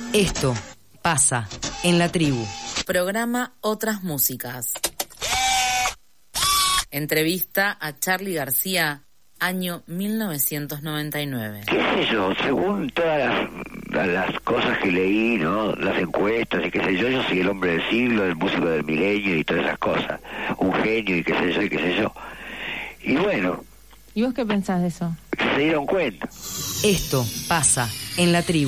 Esto pasa en la tribu. Programa Otras Músicas. Entrevista a Charly García, año 1999. ¿Qué sé yo? Según todas las cosas que leí, ¿no? Las encuestas y qué sé yo soy el hombre del siglo, el músico del milenio y todas esas cosas. Un genio y qué sé yo y qué sé yo. Y bueno. ¿Y vos qué pensás de eso? Se dieron cuenta. Esto pasa en la tribu.